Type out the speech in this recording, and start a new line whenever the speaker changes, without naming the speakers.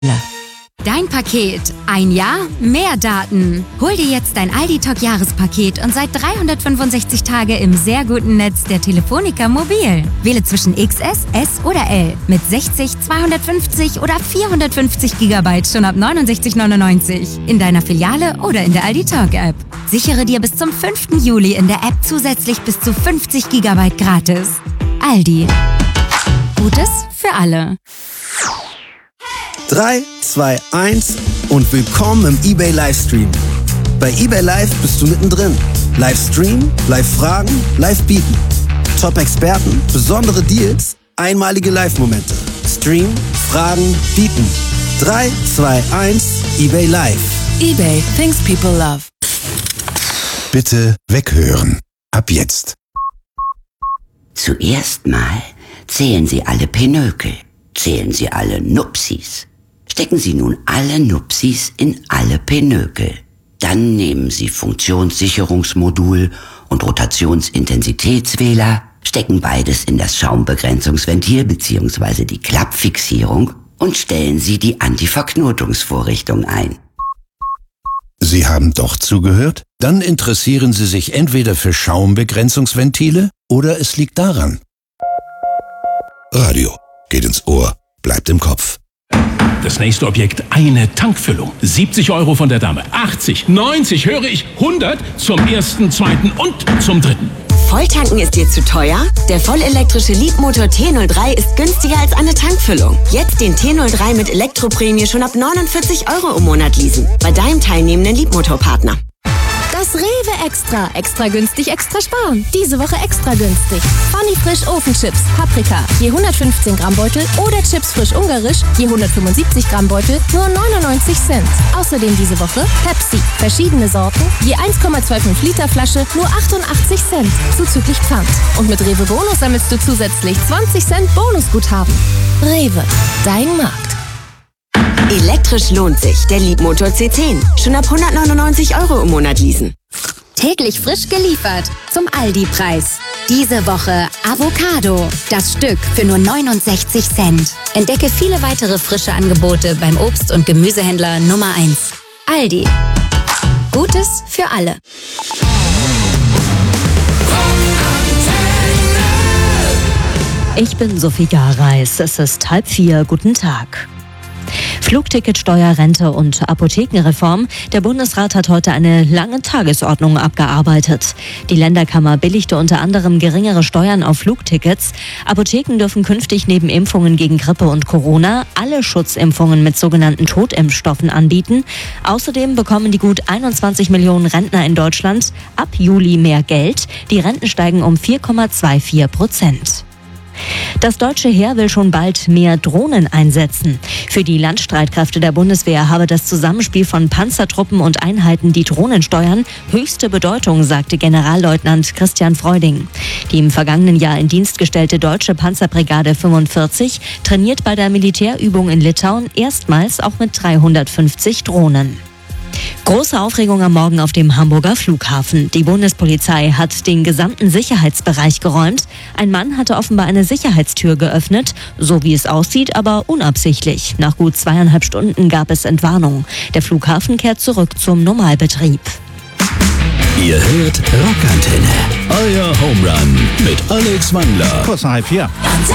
Dein Paket. Ein Jahr, mehr Daten. Hol dir jetzt dein Aldi Talk Jahrespaket und seit 365 Tage im sehr guten Netz der Telefonica Mobil. Wähle zwischen XS, S oder L mit 60, 250 oder 450 GB schon ab 69,99 in deiner Filiale oder in der Aldi Talk App. Sichere dir bis zum 5. Juli in der App zusätzlich bis zu 50 GB gratis. Aldi. Gutes für alle.
3, 2, 1 und willkommen im eBay Livestream. Bei eBay Live bist du mittendrin. Livestream, Live-Fragen, Live-Bieten. Top-Experten, besondere Deals, einmalige Live-Momente. Stream, Fragen, Bieten. 3, 2, 1, eBay Live.
eBay, things people love.
Bitte weghören. Ab jetzt.
Zuerst mal zählen Sie alle Pinökel. Zählen Sie alle Nupsis. Stecken Sie nun alle Nupsis in alle Pinökel. Dann nehmen Sie Funktionssicherungsmodul und Rotationsintensitätswähler, stecken beides in das Schaumbegrenzungsventil bzw. die Klappfixierung und stellen Sie die Antiverknotungsvorrichtung ein.
Sie haben doch zugehört? Dann interessieren Sie sich entweder für Schaumbegrenzungsventile oder es liegt daran. Radio geht ins Ohr, bleibt im Kopf.
Das nächste Objekt, eine Tankfüllung. 70 € von der Dame. 80, 90, höre ich, 100 zum ersten, zweiten und zum dritten.
Volltanken ist dir zu teuer? Der vollelektrische Leapmotor T03 ist günstiger als eine Tankfüllung. Jetzt den T03 mit Elektroprämie schon ab 49 € im Monat leasen. Bei deinem teilnehmenden Leapmotor-Partner.
Das Rewe Extra. Extra günstig, extra sparen. Diese Woche extra günstig. Funny Frisch Ofenchips, Paprika, je 115 Gramm Beutel oder Chips frisch ungarisch, je 175 Gramm Beutel, nur 99 Cent. Außerdem diese Woche Pepsi, verschiedene Sorten, je 1,25 Liter Flasche, nur 88 Cent, zuzüglich Pfand. Und mit Rewe Bonus sammelst du zusätzlich 20 Cent Bonusguthaben. Rewe, dein Markt.
Elektrisch lohnt sich. Der Leapmotor C10. Schon ab 199 € im Monat leasen.
Täglich frisch geliefert zum Aldi-Preis. Diese Woche Avocado. Das Stück für nur 69 Cent. Entdecke viele weitere frische Angebote beim Obst- und Gemüsehändler Nummer 1. Aldi. Gutes für alle.
Ich bin Sophia Reis. Es ist 3:30. Guten Tag. Flugticketsteuer, Rente und Apothekenreform. Der Bundesrat hat heute eine lange Tagesordnung abgearbeitet. Die Länderkammer billigte unter anderem geringere Steuern auf Flugtickets. Apotheken dürfen künftig neben Impfungen gegen Grippe und Corona alle Schutzimpfungen mit sogenannten Totimpfstoffen anbieten. Außerdem bekommen die gut 21 Millionen Rentner in Deutschland ab Juli mehr Geld. Die Renten steigen um 4,24%. Das deutsche Heer will schon bald mehr Drohnen einsetzen. Für die Landstreitkräfte der Bundeswehr habe das Zusammenspiel von Panzertruppen und Einheiten, die Drohnen steuern, höchste Bedeutung, sagte Generalleutnant Christian Freuding. Die im vergangenen Jahr in Dienst gestellte deutsche Panzerbrigade 45 trainiert bei der Militärübung in Litauen erstmals auch mit 350 Drohnen. Große Aufregung am Morgen auf dem Hamburger Flughafen. Die Bundespolizei hat den gesamten Sicherheitsbereich geräumt. Ein Mann hatte offenbar eine Sicherheitstür geöffnet, so wie es aussieht, aber unabsichtlich. Nach gut 2,5 Stunden gab es Entwarnung. Der Flughafen kehrt zurück zum Normalbetrieb.
Ihr hört Rockantenne. Euer Home Run mit Alex Wandler.
Kurz nach 3:30.